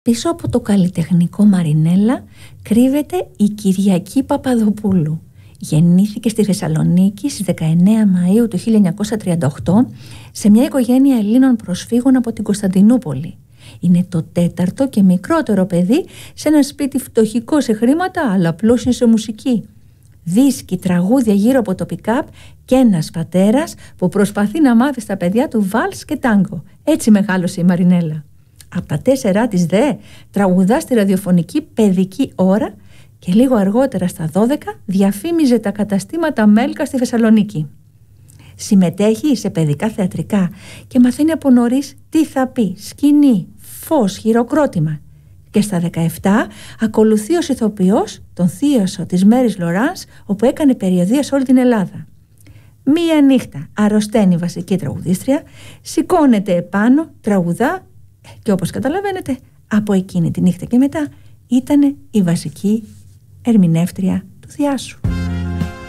Πίσω από το καλλιτεχνικό Μαρινέλα κρύβεται η Κυριακή Παπαδοπούλου. Γεννήθηκε στη Θεσσαλονίκη στις 19 Μαΐου του 1938 σε μια οικογένεια Ελλήνων προσφύγων από την Κωνσταντινούπολη. Είναι το τέταρτο και μικρότερο παιδί σε ένα σπίτι φτωχικό σε χρήματα αλλά πλούσιο σε μουσική. Δίσκοι, τραγούδια γύρω από το πικάπ και ένας πατέρας που προσπαθεί να μάθει στα παιδιά του βάλς και τάγκο. Έτσι μεγάλωσε η Μαρινέλα. Από τα 4 της δε τραγουδά στη ραδιοφωνική παιδική ώρα και λίγο αργότερα στα 12 διαφήμιζε τα καταστήματα Μέλκα στη Θεσσαλονίκη. Συμμετέχει σε παιδικά θεατρικά και μαθαίνει από νωρίς τι θα πει, σκηνή, φως, χειροκρότημα. Και στα 17 ακολουθεί ως ηθοποιός τον θείασο της Μέρης Λοράνς, όπου έκανε περιοδεία σε όλη την Ελλάδα. Μία νύχτα αρρωσταίνει η βασική τραγουδίστρια, σηκώνεται επάνω, τραγουδά και όπως καταλαβαίνετε από εκείνη τη νύχτα και μετά ήτανε η βασική ερμηνεύτρια του Θειάσου.